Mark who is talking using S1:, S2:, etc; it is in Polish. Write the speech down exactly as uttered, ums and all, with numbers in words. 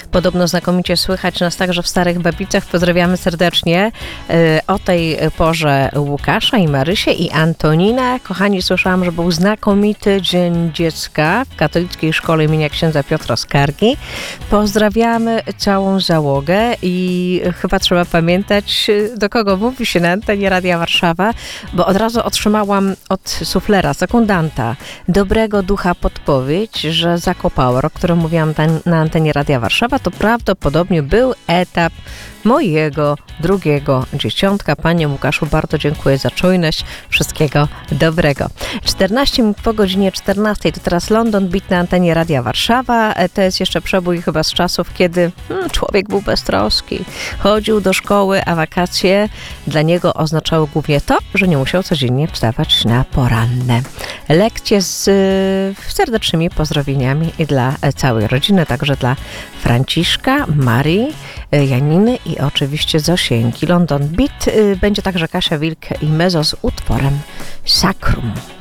S1: Podobno znakomicie słychać nas także w Starych Babicach. Pozdrawiamy serdecznie o tej porze Łukasza i Marysię i Antoninę. Kochani, słyszałam, że był znakomity Dzień Dziecka w katolickiej szkole imienia księdza Piotra Skargi. Pozdrawiamy całą załogę i chyba trzeba pamiętać, do kogo mówi się na antenie Radia Warszawa, bo od razu otrzymałam od suflera, sekundanta, dobrego ducha podpowiedź, że Zakopower, o którym mówiłam na antenie Radia Warszawa, to prawdopodobnie był etap mojego drugiego dzieciątka. Panie Łukaszu, bardzo dziękuję za czujność. Wszystkiego dobrego. czternaście minut po godzinie czternastej, to teraz London Beat na antenie Radia Warszawa. To jest jeszcze przebój chyba z czasów, kiedy hmm, człowiek był beztroski. Chodził do szkoły, a wakacje dla niego oznaczały głównie to, że nie musiał codziennie wstawać na poranne lekcje z y, serdecznymi pozdrowieniami i dla całej rodziny, także dla Franciszka, Marii, Janiny i oczywiście Zosieńki. London Beat. Będzie także Kasia Wilk i Mezo z utworem Sacrum.